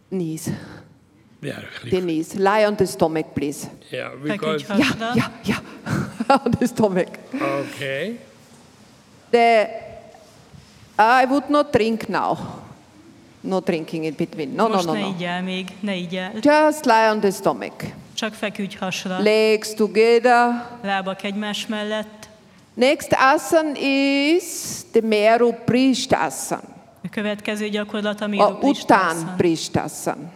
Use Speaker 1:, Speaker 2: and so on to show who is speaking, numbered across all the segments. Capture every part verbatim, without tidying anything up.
Speaker 1: knees.
Speaker 2: Yeah,
Speaker 1: The knees. Lie on the stomach, please.
Speaker 2: yeah, because
Speaker 1: Yeah, yeah, yeah. On the stomach.
Speaker 2: okay.
Speaker 1: The, I would not drink now. No drinking in between. No,
Speaker 3: Most
Speaker 1: no, no,
Speaker 3: ne
Speaker 1: no.
Speaker 3: így el még, ne így el.
Speaker 1: Just lie on the stomach.
Speaker 3: Csak feküdj hasra.
Speaker 1: Legs together.
Speaker 3: Lábak egymás mellett.
Speaker 1: Next asana is the Meru Prishtasana.
Speaker 3: A következő gyakorlat a
Speaker 1: Or
Speaker 3: Meru
Speaker 1: Uttan
Speaker 3: Prishtasana.
Speaker 1: Prishtasana.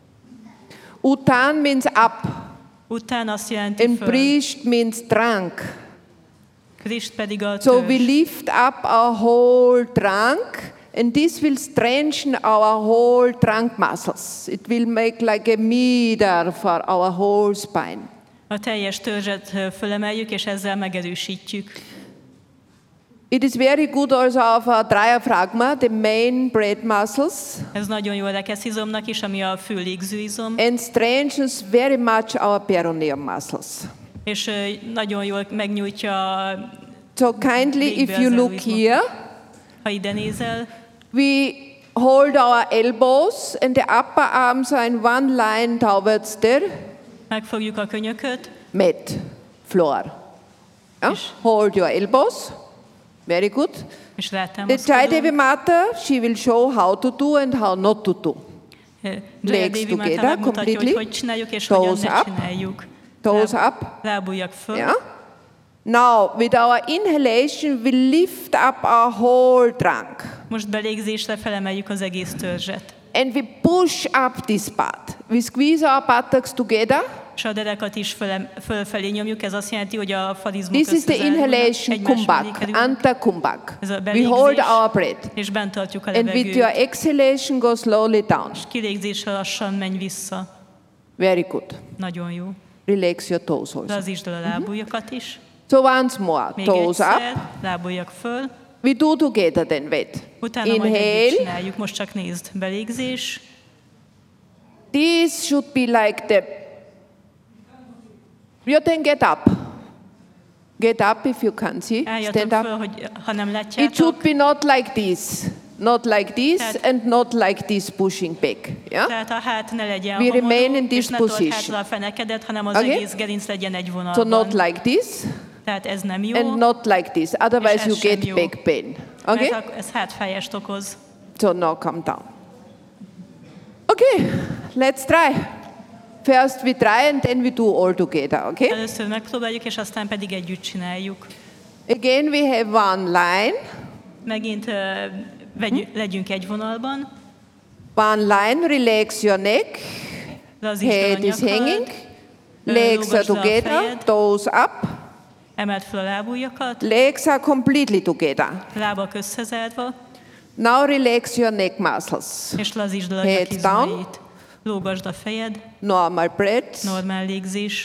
Speaker 1: Uttan means up.
Speaker 3: Után azt jelenti
Speaker 1: And
Speaker 3: föl.
Speaker 1: Prisht means trunk.
Speaker 3: Krisht pedig a
Speaker 1: So we
Speaker 3: törzs.
Speaker 1: lift up our whole trunk, and this will strengthen our whole trunk muscles. It will make like a meter for our whole spine.
Speaker 3: A teljes törzset ö, fölemeljük, és ezzel megerősítjük.
Speaker 1: It is very good also of our diaphragma, the main breath muscles,
Speaker 3: Ez nagyon jó a rekeszizomnak is, ami a fő légzőizom,
Speaker 1: and strengthens very much our perineum muscles.
Speaker 3: és ö, nagyon jól megnyújtja, a-
Speaker 1: So kindly, if
Speaker 3: Végbe
Speaker 1: you
Speaker 3: az
Speaker 1: look
Speaker 3: egoizmus.
Speaker 1: here,
Speaker 3: ha ide nézel,
Speaker 1: we hold our elbows, and the upper arms are in one line towards the
Speaker 3: megfogjuk a könyököt,
Speaker 1: mat, floor. Yeah? Hold your elbows. Very good.
Speaker 3: és
Speaker 1: The
Speaker 3: rátámaszkodunk.
Speaker 1: Jaidevi Mata, she will show how to do and how not to do.
Speaker 3: Jaya
Speaker 1: Legs
Speaker 3: Devi Mata
Speaker 1: together,
Speaker 3: megmutatja, hogy
Speaker 1: completely.
Speaker 3: hogy csináljuk, és
Speaker 1: Toes
Speaker 3: hogyan ne
Speaker 1: up.
Speaker 3: csináljuk.
Speaker 1: Toes
Speaker 3: Láb-
Speaker 1: up.
Speaker 3: Lábujjak föl.
Speaker 1: Yeah? Now, with our inhalation, we lift up our whole trunk.
Speaker 3: Most belégzésre felemeljük az egész törzset.
Speaker 1: And we push up this part. We squeeze our buttocks together.
Speaker 3: És a derekat is föle, fölfelé nyomjuk, ez azt jelenti, hogy a farizmok
Speaker 1: This is the
Speaker 3: összezárulnak,
Speaker 1: inhalation
Speaker 3: egymás mellé
Speaker 1: kumbhak,
Speaker 3: kerülnek,
Speaker 1: anta kumbhak.
Speaker 3: Ez a
Speaker 1: We
Speaker 3: belégzés.
Speaker 1: hold our breath.
Speaker 3: és bent tartjuk a
Speaker 1: And with your
Speaker 3: levegőt.
Speaker 1: exhalation, go slowly down.
Speaker 3: Kilégzésre lassan menj vissza.
Speaker 1: Very good.
Speaker 3: Nagyon jó.
Speaker 1: Relax your toes also.
Speaker 3: Lazítsd el a lábujjakat is.
Speaker 1: So once more,
Speaker 3: Még
Speaker 1: toes up.
Speaker 3: egyszer, lábujjak föl.
Speaker 1: We do together then, wait.
Speaker 3: Utána majd együtt
Speaker 1: Inhale.
Speaker 3: csináljuk. Most csak nézd. Belégzés.
Speaker 1: This should be like the... You then get up. Get up if you can see. Stand
Speaker 3: Álljatok
Speaker 1: up.
Speaker 3: föl, hogy ha nem
Speaker 1: It
Speaker 3: látjátok.
Speaker 1: should be not like this. Not like this
Speaker 3: Tehát-
Speaker 1: and not like this pushing back. Yeah?
Speaker 3: Tehát a hát ne legyen
Speaker 1: We
Speaker 3: homorú,
Speaker 1: remain in
Speaker 3: és
Speaker 1: this
Speaker 3: ne told
Speaker 1: position.
Speaker 3: hátra a fenekedet, hanem az
Speaker 1: Okay?
Speaker 3: egész gerinc legyen egy
Speaker 1: So
Speaker 3: vonalban.
Speaker 1: not like this
Speaker 3: Tehát ez nem jó,
Speaker 1: and not like this. Otherwise
Speaker 3: ez
Speaker 1: you
Speaker 3: sem
Speaker 1: get
Speaker 3: jó.
Speaker 1: back pain. Okay?
Speaker 3: mert ak- ez hátfájást okoz.
Speaker 1: So now come down. Okay, let's try. First we try and then we do all together, okay?
Speaker 3: Először megpróbáljuk, és aztán pedig együtt csináljuk.
Speaker 1: Again we have one line.
Speaker 3: Megint uh, vegy, legyünk egy vonalban.
Speaker 1: One line, relax your neck.
Speaker 3: Lazítsd el a
Speaker 1: Head is
Speaker 3: nyakad,
Speaker 1: hanging.
Speaker 3: ö,
Speaker 1: Legs are
Speaker 3: rúgasd le a
Speaker 1: together,
Speaker 3: fejed,
Speaker 1: toes up.
Speaker 3: emeld fel a lábujjakat,
Speaker 1: Legs are completely together.
Speaker 3: lábak összezárva,
Speaker 1: Now relax your neck muscles.
Speaker 3: és lazítsd el a
Speaker 1: Head
Speaker 3: nyakizmait. Lógasd a fejed,
Speaker 1: Normal breath.
Speaker 3: normál légzés,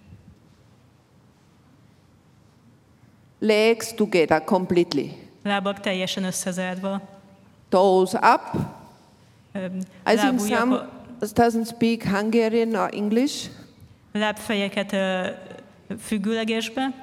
Speaker 1: Legs together completely.
Speaker 3: lábak teljesen összezárva.
Speaker 1: Toes up.
Speaker 3: Öm,
Speaker 1: I think
Speaker 3: lábujjak-
Speaker 1: some doesn't speak Hungarian or English.
Speaker 3: lábfejeket ö, függőlegesbe.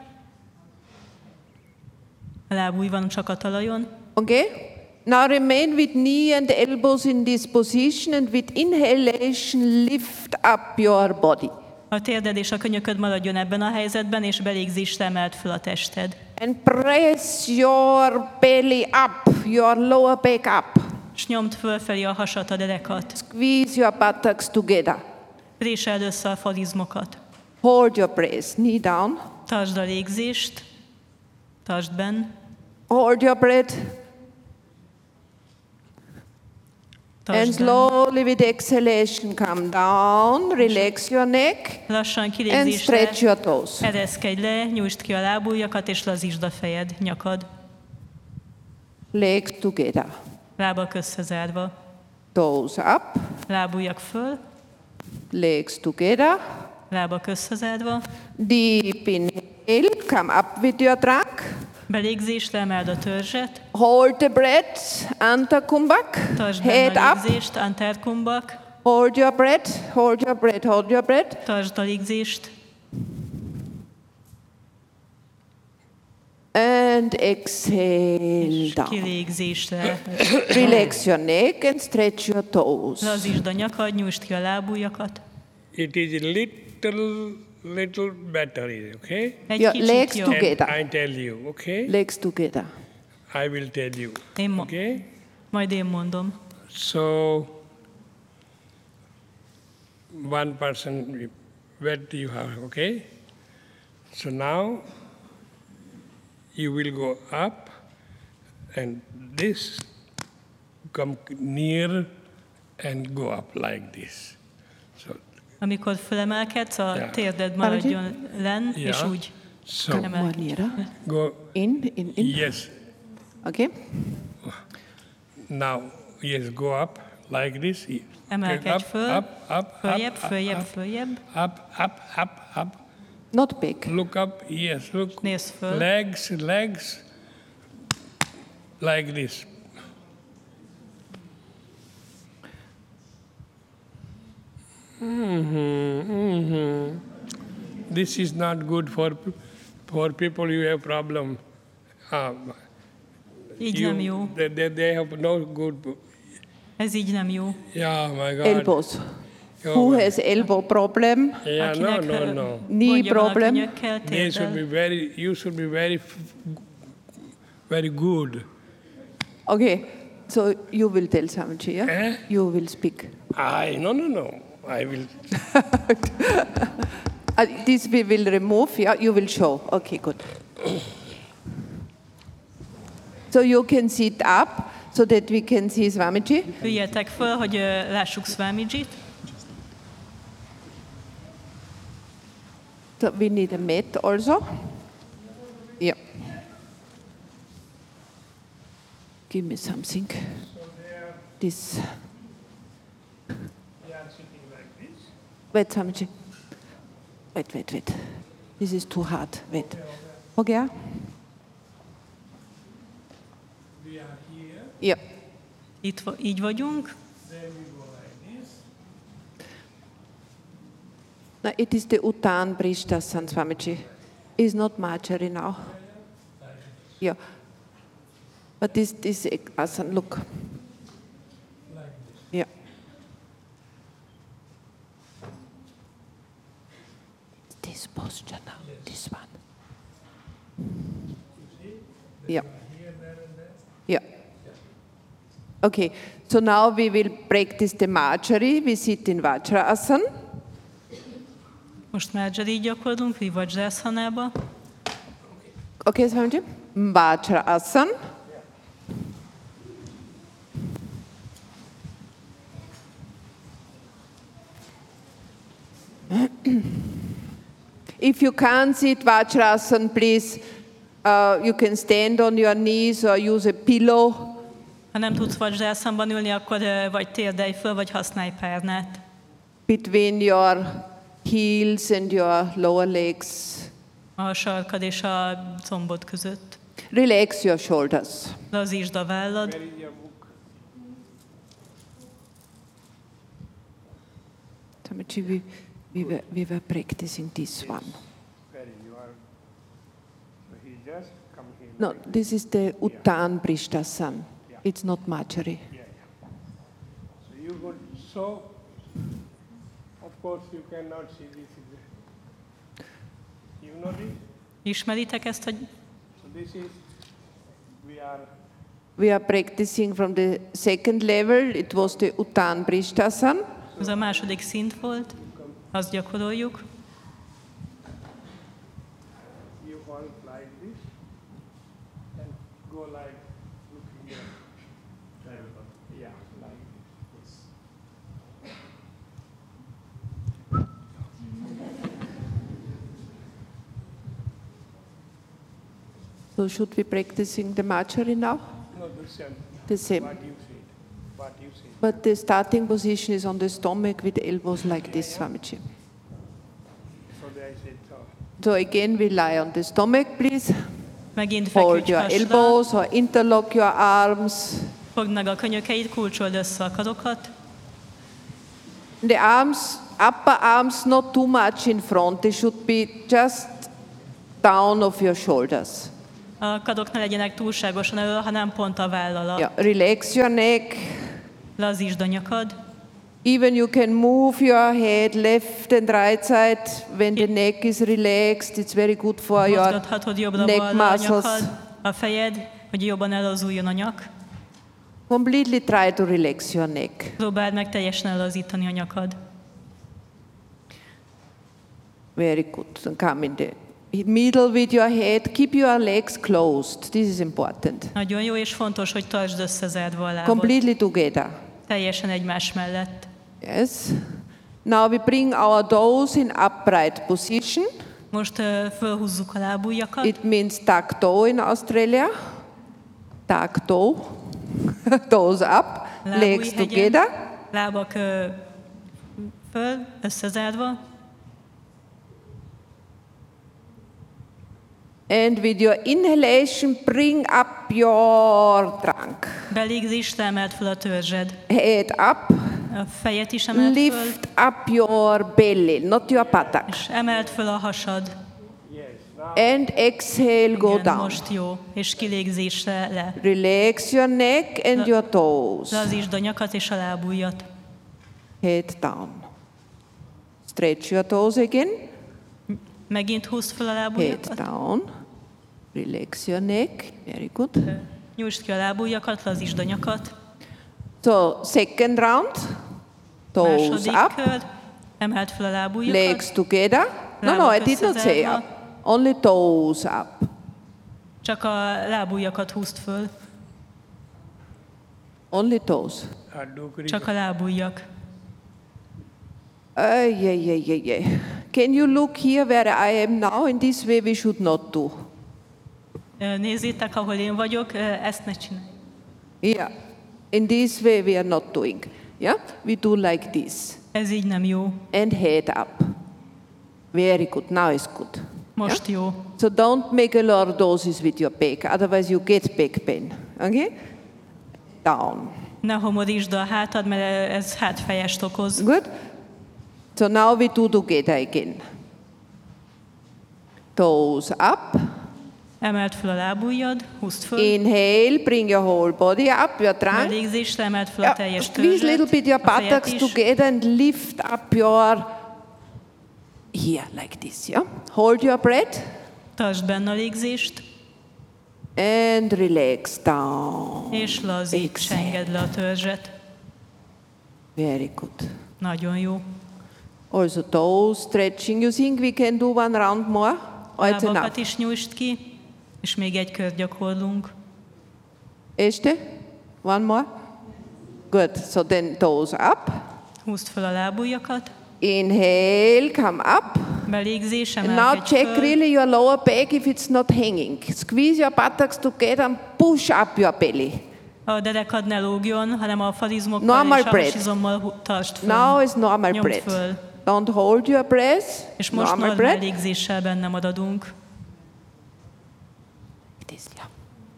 Speaker 3: A lábúj van csak a talajon.
Speaker 1: Okay? Now remain with knee and elbows in this position, and with inhalation lift up your body.
Speaker 3: A térded és a könyököd maradjon ebben a helyzetben, és belégzésre emeld fel a tested.
Speaker 1: And press your belly up, your lower back up.
Speaker 3: És nyomd fölfelé a hasat, a derekat.
Speaker 1: Squeeze your buttocks together.
Speaker 3: Préseld össze a farizmokat.
Speaker 1: Hold your breath, knee down.
Speaker 3: Tartsd a légzést. Tartsd benn.
Speaker 1: Hold your breath. And
Speaker 3: Tartsd benn.
Speaker 1: slowly with exhalation come down, relax your neck
Speaker 3: Lassan
Speaker 1: and
Speaker 3: kilégzésre
Speaker 1: stretch your toes.
Speaker 3: ereszkedj le, nyújtsd ki a lábujjakat, és lazítsd a fejed, nyakad.
Speaker 1: Legs together.
Speaker 3: Lábak összezárva.
Speaker 1: Toes up,
Speaker 3: Lábujjak föl,
Speaker 1: legs together.
Speaker 3: lábak összezárva.
Speaker 1: Deep inhale, come up with your trunk.
Speaker 3: Belégzésre emeld a törzset.
Speaker 1: Hold the breath, Anta Kumbhak.
Speaker 3: Tartsd benn
Speaker 1: Head
Speaker 3: a
Speaker 1: up.
Speaker 3: légzést, Antarkumbak.
Speaker 1: Hold your breath, hold your breath, hold your breath.
Speaker 3: Tartsd a légzést.
Speaker 1: And exhale
Speaker 3: És
Speaker 1: down.
Speaker 3: kilégzésre
Speaker 1: Relax your neck and stretch your toes.
Speaker 3: lazítsd a nyakad, nyújtsd ki a lábujjakat.
Speaker 2: It is little, little better, okay?
Speaker 3: Egy
Speaker 1: Your
Speaker 3: kicsit
Speaker 1: legs
Speaker 3: jobb.
Speaker 1: together.
Speaker 2: And I tell you, okay?
Speaker 1: Legs together.
Speaker 2: I will tell you,
Speaker 3: Én mo-
Speaker 2: okay?
Speaker 3: Majd én mondom.
Speaker 2: So, one person, where do you have, okay? So now, you will go up, and this come near and go up like this. So,
Speaker 3: Amikor fölemelkedsz, a
Speaker 2: Yeah.
Speaker 3: térded maradjon lenn, és
Speaker 2: yeah.
Speaker 3: úgy
Speaker 2: So,
Speaker 1: More
Speaker 3: emelkedj.
Speaker 1: nearer.
Speaker 2: go,
Speaker 1: In, in, in.
Speaker 2: yes.
Speaker 1: Okay.
Speaker 2: Now, yes, go up like this.
Speaker 3: Emelkedj
Speaker 2: Up,
Speaker 3: föl,
Speaker 2: up, up,
Speaker 3: följebb,
Speaker 2: up,
Speaker 3: följebb,
Speaker 2: up,
Speaker 3: följebb.
Speaker 2: up, up, up, up.
Speaker 1: Not big.
Speaker 2: Look up, yes, look.
Speaker 3: Nézd föl.
Speaker 2: Legs, legs, like this. Mm-hmm, mm-hmm. This is not good for for people who have problem. Um,
Speaker 3: Így nem jó.
Speaker 2: you, they, they, they have no good.
Speaker 3: Ez így nem jó.
Speaker 2: Yeah, my God.
Speaker 1: Elbows.
Speaker 2: Oh,
Speaker 1: Who
Speaker 2: my-
Speaker 1: has elbow problem?
Speaker 2: Yeah, no,
Speaker 3: Akinek
Speaker 2: no,
Speaker 3: ö,
Speaker 2: no.
Speaker 1: Knee
Speaker 3: gondja van a
Speaker 1: problem?
Speaker 3: könyökkel,
Speaker 2: They should be
Speaker 3: térddel.
Speaker 2: very. You should be very, f- very good.
Speaker 1: Okay. So you will tell Swamiji, yeah?
Speaker 2: Eh?
Speaker 1: You will speak.
Speaker 2: I no, no, no. I will.
Speaker 1: Uh, this we will remove, yeah? You will show. Okay, good. So you can sit up so that we can see Swamiji.
Speaker 3: Üljetek föl, hogy ö, lássuk Swamijit.
Speaker 1: So we need a mat also. Yeah. Give me something. This. Wait, Swamiji. Wait, wait, wait. This is too hard. Wait. Okay.
Speaker 2: We are here.
Speaker 1: Yeah.
Speaker 3: Itt va- így vagyunk.
Speaker 2: Then we go like this.
Speaker 1: No, it is the Uttan Prishtasan, Swamiji. It's not Marjorie now. Yeah. But this, this asan, look. Yeah. This posture now, this one. Yeah. Yeah. Okay, so now we will practice the Marjorie. We sit in Vajrasan.
Speaker 3: Most Marjorie gyakorlunk, Vajrasanába.
Speaker 1: Okay, Swamiji? Vajrasan. If you can't sit Vajrasan, please, uh, you can stand on your knees or use a pillow.
Speaker 3: Ha nem tudsz Vajrasanban ülni, akkor ö, vagy térdelj föl, vagy használj párnát.
Speaker 1: Between your heels and your lower legs.
Speaker 3: A sarkad és a combod között.
Speaker 1: Relax your shoulders.
Speaker 3: Lazítsd a vállad.
Speaker 2: Where is your book?
Speaker 1: Swamiji, we, we, were, we were practicing this one.
Speaker 2: Where you are? So he just come here.
Speaker 1: No, this is the Uttan Prishtasan. It's not Marjorie.
Speaker 2: Yeah, yeah. So you go. So, of course, you cannot see this. is the- You know this.
Speaker 3: Ismeritek ezt, hogy
Speaker 2: So this is. We are.
Speaker 1: We are practicing from the second level. It was the Uttan Prishtasan.
Speaker 3: ez a második szint volt? Azt gyakoroljuk.
Speaker 2: You hold like this and go like looking here. Yeah, like this.
Speaker 1: So should we practicing the Marjorie now?
Speaker 2: No, the same.
Speaker 1: The same.
Speaker 2: What you said. What you said.
Speaker 1: But the starting position is on the stomach with elbows like this, Swamiji.
Speaker 2: So there I said so.
Speaker 1: So again, we lie on the stomach, please.
Speaker 3: Megint
Speaker 1: Hold
Speaker 3: feküdj
Speaker 1: your
Speaker 3: hasra,
Speaker 1: elbows or interlock your arms.
Speaker 3: fogd meg a könyökeit, kulcsold össze a karokat.
Speaker 1: The arms, upper arms, not too much in front. They should be just down of your shoulders.
Speaker 3: A kadok ne legyenek túlságosan elő, hanem pont a váll alatt.
Speaker 1: Yeah. Relax your neck.
Speaker 3: Lazítsd a nyakad.
Speaker 1: Even you can move your head left and right side when the neck is relaxed. It's very good for your
Speaker 3: Mozgathatod
Speaker 1: neck
Speaker 3: jobbra-balra a
Speaker 1: muscles.
Speaker 3: nyakad, a fejed, hogy jobban elazuljon a nyak.
Speaker 1: Completely try to relax your neck.
Speaker 3: Próbáld meg teljesen elazítani a nyakad.
Speaker 1: Very good. Then come in the middle with your head. Keep your legs closed. This is important.
Speaker 3: Nagyon jó és fontos, hogy tartsd összezárva a lábad.
Speaker 1: Completely together.
Speaker 3: Teljesen egymás mellett.
Speaker 1: Yes. Now we bring our toes in upright position.
Speaker 3: Most uh, fölhúzzuk a lábujjakat.
Speaker 1: It means tuck toe in Australia. Tuck toe. Toes up. Legs
Speaker 3: Lábujjhegyen,
Speaker 1: together.
Speaker 3: Lábak uh, föl, összezárva.
Speaker 1: And with your inhalation, bring up your trunk.
Speaker 3: Belégzésre emeld fel a törzsed.
Speaker 1: Head up.
Speaker 3: A fejet is emeld föl,
Speaker 1: Lift up your belly, not your buttock.
Speaker 3: és emeld föl a hasad.
Speaker 1: And exhale, go
Speaker 3: Igen,
Speaker 1: down.
Speaker 3: most jó. És kilégzésre le.
Speaker 1: Relax your neck and
Speaker 3: La-
Speaker 1: your toes.
Speaker 3: Lazítsd a nyakat és a lábujjat.
Speaker 1: Head down. Stretch your toes again.
Speaker 3: Megint húzd fel a
Speaker 1: Head
Speaker 3: lábujjakat.
Speaker 1: down. Relax your neck. Very good.
Speaker 3: Nyújtsd ki a lábujjakat, lazítsd a nyakat.
Speaker 1: So, second round. Toes
Speaker 3: Második
Speaker 1: up.
Speaker 3: kör. Emeld fel a lábujjakat.
Speaker 1: Legs together. No, no, I did not say up. Only toes up.
Speaker 3: Csak a lábujjakat húzd föl.
Speaker 1: Only toes.
Speaker 2: Adukri.
Speaker 3: Csak a lábujjak.
Speaker 1: Ay, ay, ay, ay, ay. Can you look here where I am now? In this way we should not do.
Speaker 3: Ö, Nézzétek, ahol én vagyok, ö, ezt ne csinálj.
Speaker 1: Yeah. In this way we are not doing. Yeah? We do like this.
Speaker 3: Ez így nem jó.
Speaker 1: And head up. Very good. Now it's good.
Speaker 3: Most jó.
Speaker 1: So don't make a lordosis with your back, otherwise you get back pain. Okay? Down.
Speaker 3: Ne homorítsd a hátad, mert ez hátfejest okoz.
Speaker 1: Good? So now we do together again. Toes up.
Speaker 3: Emeld fel a lábujjad, húzd föl.
Speaker 1: Inhale, bring your whole body up, your trunk.
Speaker 3: Belégzésre emeld fel a
Speaker 1: Yeah,
Speaker 3: teljes
Speaker 1: squeeze a little bit your
Speaker 3: a fejet
Speaker 1: buttocks
Speaker 3: is.
Speaker 1: together and lift up your here like this, yeah? Hold your breath
Speaker 3: Tartsd benne a légzést,
Speaker 1: and relax down.
Speaker 3: és lazíts,
Speaker 1: Exhale.
Speaker 3: engedd le a törzset.
Speaker 1: Very good.
Speaker 3: Nagyon jó.
Speaker 1: Also toes stretching. You think we can do one round more? Or it's
Speaker 3: Lábakat
Speaker 1: enough?
Speaker 3: is nyújtsd ki, és még egy kört gyakorlunk.
Speaker 1: Este? One more? Good. So then toes up.
Speaker 3: Húzd fel a lábujjakat,
Speaker 1: Inhale, come up.
Speaker 3: belégzés,
Speaker 1: And now
Speaker 3: emelkedj
Speaker 1: check
Speaker 3: föl,
Speaker 1: really your lower back if it's not hanging. Squeeze your buttocks together and push up your belly.
Speaker 3: a derekad ne lógjon, hanem a falizmokkal
Speaker 1: Normal
Speaker 3: és a
Speaker 1: breath.
Speaker 3: hasizommal hú- tartsd föl.
Speaker 1: Now is normal
Speaker 3: Nyomd
Speaker 1: breath.
Speaker 3: föl.
Speaker 1: Don't hold your breath.
Speaker 3: És most
Speaker 1: Normal
Speaker 3: normál
Speaker 1: breath.
Speaker 3: légzéssel benne maradunk.
Speaker 1: It is, yeah.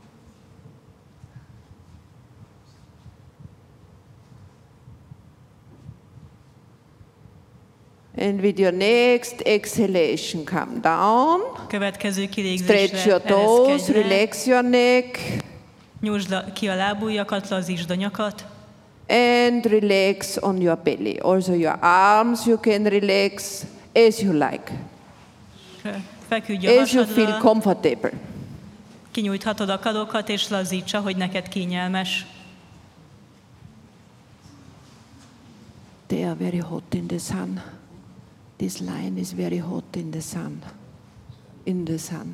Speaker 1: And with your next exhalation, come down.
Speaker 3: Következő
Speaker 1: Stretch
Speaker 3: kilégzésre
Speaker 1: your toes,
Speaker 3: ereszkedj le,
Speaker 1: relax your neck,
Speaker 3: nyújtsd la- ki a lábujjakat, lazítsd a nyakat,
Speaker 1: and relax on your belly. Also your arms you can relax as you like,
Speaker 3: feküdj a
Speaker 1: as you feel
Speaker 3: hasadra,
Speaker 1: comfortable.
Speaker 3: kinyújthatod a karokat, és lazíts, ahogy neked kényelmes.
Speaker 1: They are very hot in the sun. This line is very hot in the sun. In the sun.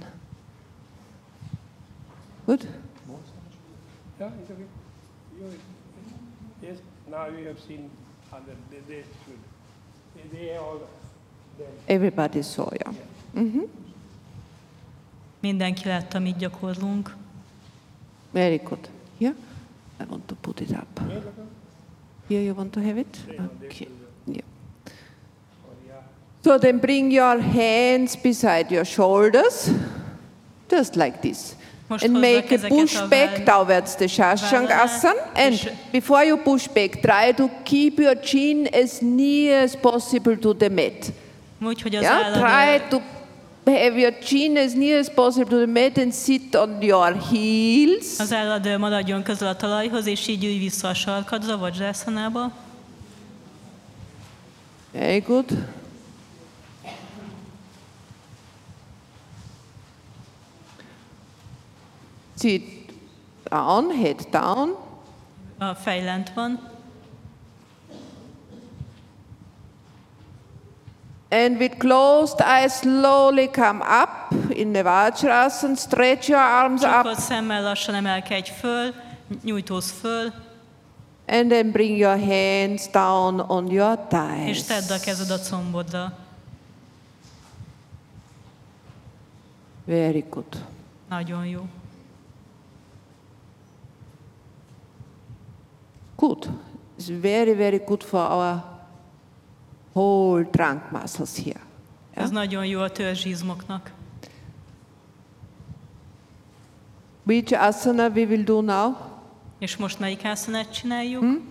Speaker 1: Good?
Speaker 2: Yeah, it's okay. You, yes, now you have seen other, they, they should. They, they all, them.
Speaker 1: Everybody saw, yeah.
Speaker 3: Mindenki látta, mit gyakorlunk.
Speaker 1: Very good. Yeah? I want to put it up. Here you want to have it? Okay. Yeah. So then bring your hands beside your shoulders, just like this.
Speaker 3: Most
Speaker 1: And
Speaker 3: hozd a
Speaker 1: make a
Speaker 3: kezeket
Speaker 1: push
Speaker 3: a
Speaker 1: back
Speaker 3: váll-
Speaker 1: towards the Shashangasana.
Speaker 3: vállánál,
Speaker 1: And
Speaker 3: és-
Speaker 1: before you push back, try to keep your chin as near as possible to the mat.
Speaker 3: Úgy, hogy az
Speaker 1: Yeah?
Speaker 3: állad
Speaker 1: Try
Speaker 3: ö,
Speaker 1: to have your chin as near as possible to the mat and sit on your heels.
Speaker 3: Az állad maradjon közel a talajhoz, és így ülj vissza a sarkadra, vajrászanába.
Speaker 1: Very good. Sit down, head down.
Speaker 3: A fej lent van.
Speaker 1: And with closed eyes, slowly come up in the Vajrasana. Stretch your arms up.
Speaker 3: Csukott szemmel lassan emelkedj föl, nyújtózz föl,
Speaker 1: And then bring your hands down on your
Speaker 3: és tedd a
Speaker 1: thighs.
Speaker 3: kezed a combodra.
Speaker 1: Very good.
Speaker 3: Nagyon jó.
Speaker 1: Good. It's very, very good for our whole trunk muscles here.
Speaker 3: Ez nagyon jó a törzsizmoknak.
Speaker 1: Which asana we will do now?
Speaker 3: És most melyik ászanát csináljuk?
Speaker 1: Hmm?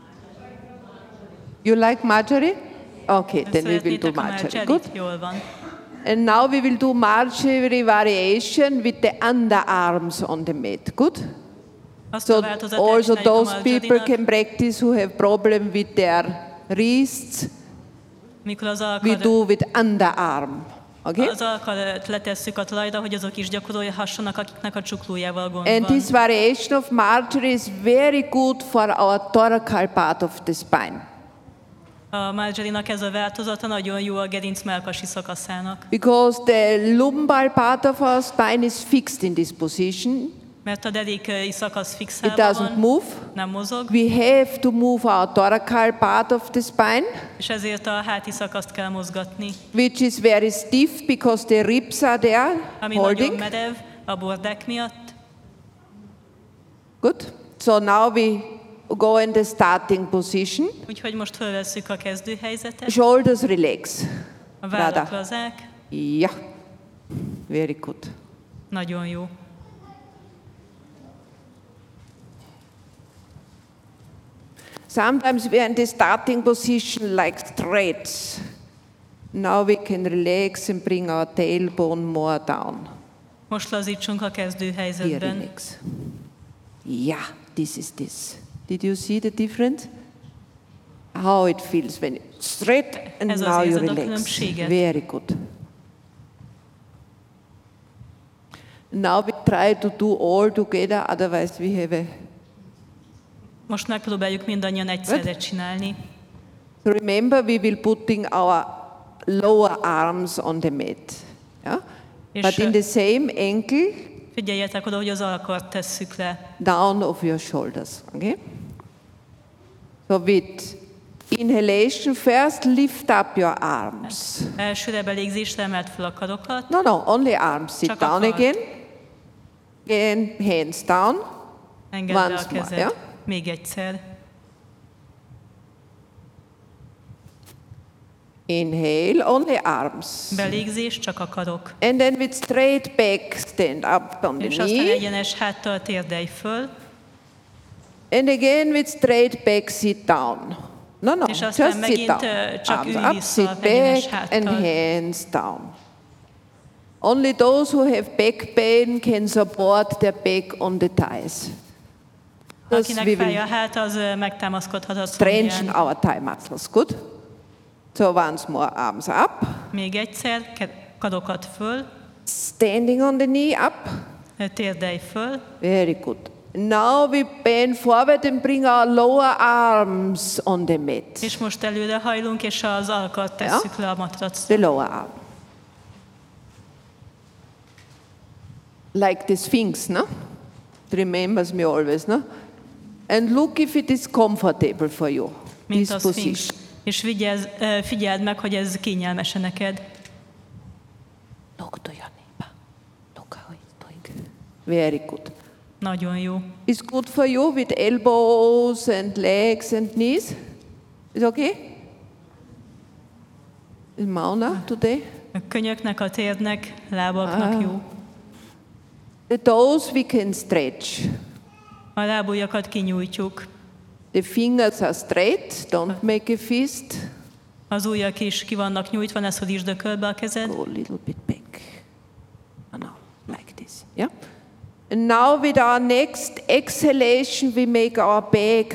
Speaker 1: You like Marjorie? Okay, then we will do
Speaker 3: Szeretnétek a
Speaker 1: Marjorie.
Speaker 3: Margerit?
Speaker 1: Good.
Speaker 3: Jól van.
Speaker 1: And now we will do Marjorie variation with the underarms on the mat. Good?
Speaker 3: Azt a
Speaker 1: So
Speaker 3: változatát
Speaker 1: also
Speaker 3: csináljuk a
Speaker 1: those people
Speaker 3: Margerinak,
Speaker 1: can practice who have problem with their wrists.
Speaker 3: mikor az
Speaker 1: We
Speaker 3: alkad,
Speaker 1: do with underarm. Okay?
Speaker 3: az alkadat letesszük a talajra, hogy azok is gyakorolhassanak, akiknek a csuklójával gond
Speaker 1: And
Speaker 3: van.
Speaker 1: this variation of Marjorie is very good for our thoracal part of the spine.
Speaker 3: A Margerinak ez a változata nagyon jó a gerinc mellkasi szakaszának,
Speaker 1: Because the lumbar part of our spine is fixed in this position.
Speaker 3: mert a deréki szakasz
Speaker 1: It
Speaker 3: fixálva
Speaker 1: doesn't
Speaker 3: van,
Speaker 1: move.
Speaker 3: nem mozog,
Speaker 1: We have to move our thoracal part of the spine,
Speaker 3: és ezért a háti szakaszt kell mozgatni,
Speaker 1: which is very stiff because the ribs are there
Speaker 3: ami nagyon
Speaker 1: holding.
Speaker 3: merev a bordák miatt.
Speaker 1: Good. So now we go in the starting position.
Speaker 3: Úgyhogy most fölvesszük a kezdőhelyzetet,
Speaker 1: Shoulders relax.
Speaker 3: a vállak
Speaker 1: Rada.
Speaker 3: lazák,
Speaker 1: Yeah. Very good.
Speaker 3: nagyon jó.
Speaker 1: Sometimes we are in the starting position like straight. Now we can relax and bring our tailbone more down.
Speaker 3: Most lazítsunk a
Speaker 1: Here,
Speaker 3: kezdőhelyzetben.
Speaker 1: relax. Yeah, this is this. Did you see the difference? How it feels when it's straight and
Speaker 3: Ez az
Speaker 1: now you
Speaker 3: érzed a
Speaker 1: relax.
Speaker 3: különbséget?
Speaker 1: Very good. Now we try to do all together, otherwise we have a...
Speaker 3: Most megpróbáljuk mindannyian egyszerre csinálni.
Speaker 1: So remember, we will putting our lower arms on the mat. Yeah?
Speaker 3: És,
Speaker 1: But in
Speaker 3: uh,
Speaker 1: the same ankle,
Speaker 3: Figyeljetek oda, hogy az alkart tesszük le.
Speaker 1: down of your shoulders. Okay? So with inhalation, first lift up your arms.
Speaker 3: Elsőre belégzésre emelt fel a karokat,
Speaker 1: No, no, only arms. Sit
Speaker 3: Csak a
Speaker 1: down
Speaker 3: kard.
Speaker 1: again. Again, hands down.
Speaker 3: engedd le a
Speaker 1: Once more,
Speaker 3: kezed.
Speaker 1: yeah?
Speaker 3: Még egyszer.
Speaker 1: Inhale, only arms.
Speaker 3: Belégzés, csak a karok.
Speaker 1: And then with straight back, stand up on
Speaker 3: És
Speaker 1: the
Speaker 3: aztán
Speaker 1: knee.
Speaker 3: egyenes háttal térdelj föl,
Speaker 1: And again with straight back, sit down. No, no,
Speaker 3: És aztán
Speaker 1: just sit
Speaker 3: megint,
Speaker 1: down.
Speaker 3: uh, csak
Speaker 1: Arms
Speaker 3: ülj
Speaker 1: up,
Speaker 3: vissza,
Speaker 1: sit
Speaker 3: egyenes
Speaker 1: back and
Speaker 3: háttal.
Speaker 1: hands down. Only those who have back pain can support their back on the thighs. Thus
Speaker 3: Akinek
Speaker 1: we
Speaker 3: fáj a
Speaker 1: will
Speaker 3: hát, az ö, megtámaszkodhat a
Speaker 1: strengthen
Speaker 3: combján.
Speaker 1: our thigh muscles. Good. So once more, arms up.
Speaker 3: Még egyszer, ke- karokat föl,
Speaker 1: Standing on the knee up.
Speaker 3: ö, térdelj föl,
Speaker 1: Very good. Now we bend forward and bring our lower arms on the mat.
Speaker 3: és most előre hajlunk, és az alkart tesszük le a matracra.
Speaker 1: The lower arm. Like the Sphinx, no? It remembers me always, no? And look if it is comfortable for you,
Speaker 3: Mint
Speaker 1: this
Speaker 3: a szfinx.
Speaker 1: position.
Speaker 3: És figyelz, ö, figyeld meg, hogy ez kényelmes neked.
Speaker 1: Look to your neighbor. Look how he's doing. Very good.
Speaker 3: Nagyon jó.
Speaker 1: It's good for you with elbows and legs and knees. Is okay? Is Mauna today?
Speaker 3: A könyöknek, a térnek, lábaknak
Speaker 1: Ah.
Speaker 3: jó.
Speaker 1: The toes we can stretch.
Speaker 3: A lábujjakat kinyújtjuk.
Speaker 1: The fingers are straight, don't make a fist.
Speaker 3: Az ujjak is ki vannak nyújtva, ne szorítsd ökölbe a kezed.
Speaker 1: Go a little bit back. Yeah? And now with our next exhalation, we make our back